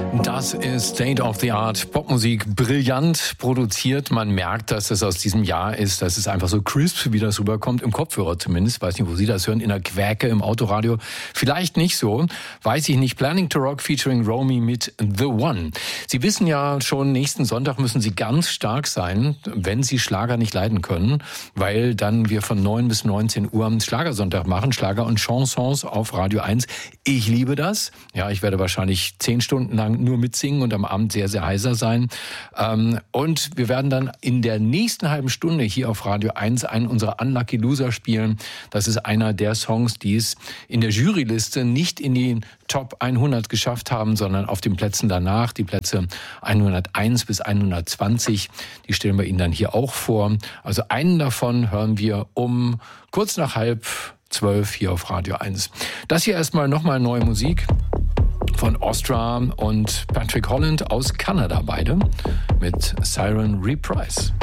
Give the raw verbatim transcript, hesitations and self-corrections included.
Das ist State of the Art Popmusik, brillant produziert. Man merkt, dass es aus diesem Jahr ist. Das ist einfach so crisp, wie das rüberkommt, im Kopfhörer zumindest. Weiß nicht, wo Sie das hören, in der Quäke, im Autoradio. Vielleicht nicht so, weiß ich nicht. Planning to Rock featuring Romy mit The One. Sie wissen ja schon, nächsten Sonntag müssen Sie ganz stark sein, wenn Sie Schlager nicht leiden können, weil dann wir von neun bis neunzehn Uhr Schlagersonntag machen, Schlager und Chansons auf Radio eins. Ich liebe das. Ja, ich werde wahrscheinlich zehn Stunden lang nur mitsingen und am Abend sehr, sehr heiser sein. Und wir werden dann in der nächsten halben Stunde hier auf Radio eins einen unserer Unlucky Loser spielen. Das ist einer der Songs, die es in der Juryliste nicht in die Top hundert geschafft haben, sondern auf den Plätzen danach, die Plätze hunderteins bis hundertzwanzig, die stellen wir Ihnen dann hier auch vor. Also einen davon hören wir um kurz nach halb zwölf hier auf Radio eins. Das hier erstmal nochmal neue Musik von Ostra und Patrick Holland aus Kanada, beide mit Siren Reprise.